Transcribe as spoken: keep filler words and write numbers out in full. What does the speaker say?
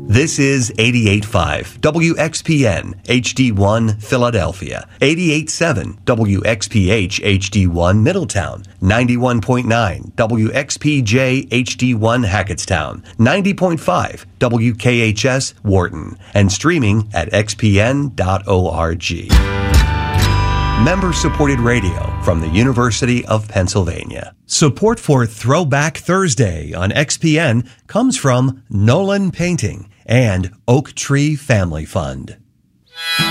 This is eighty-eight point five W X P N H D one Philadelphia, eighty-eight point seven W X P H H D one Middletown, ninety-one point nine W X P J H D one Hackettstown, ninety point five W K H S Wharton, and streaming at x p n dot org. Member-supported radio from the University of Pennsylvania. Support for Throwback Thursday on X P N comes from Nolan Painting and Oak Tree Family Fund.